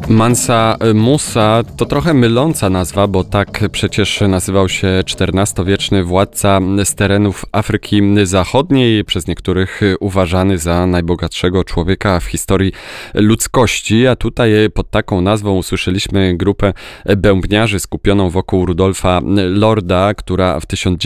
Mansa Musa to trochę myląca nazwa, bo tak przecież nazywał się XIV-wieczny władca z terenów Afryki Zachodniej, przez niektórych uważany za najbogatszego człowieka w historii ludzkości, a tutaj pod taką nazwą usłyszeliśmy grupę bębniarzy skupioną wokół Rudolfa Lorda, która w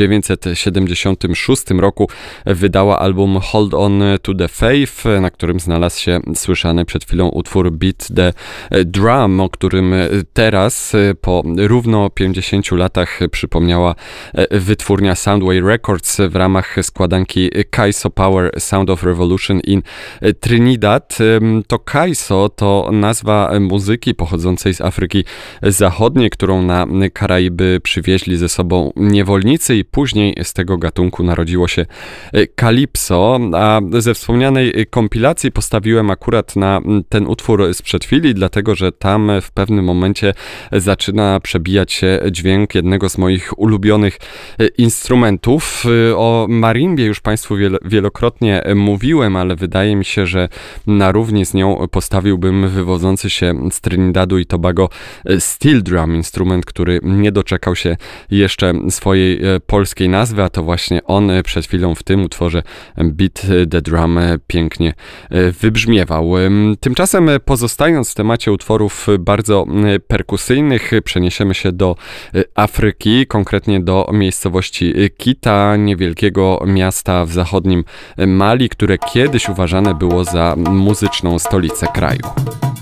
1976 roku wydała album Hold On To The Faith, na którym znalazł się słyszany przed chwilą utwór Beat The Drum, o którym teraz po równo 50 latach przypomniała wytwórnia Soundway Records w ramach składanki Kaiso Power Sound of Revolution in Trinidad. To Kaiso to nazwa muzyki pochodzącej z Afryki Zachodniej, którą na Karaiby przywieźli ze sobą niewolnicy i później z tego gatunku narodziło się Calypso, a ze wspomnianej kompilacji postawiłem akurat na ten utwór sprzed chwili, dlatego że tam w pewnym momencie zaczyna przebijać się dźwięk jednego z moich ulubionych instrumentów. O marimbie już Państwu wielokrotnie mówiłem, ale wydaje mi się, że na równi z nią postawiłbym wywodzący się z Trinidadu i Tobago steel drum, instrument, który nie doczekał się jeszcze swojej polskiej nazwy, a to właśnie on przed chwilą w tym utworze Beat the Drum pięknie wybrzmiewał. Tymczasem pozostając w temacie utworów bardzo perkusyjnych, przeniesiemy się do Afryki, konkretnie do miejscowości Kita, niewielkiego miasta w zachodnim Mali, które kiedyś uważane było za muzyczną stolicę kraju.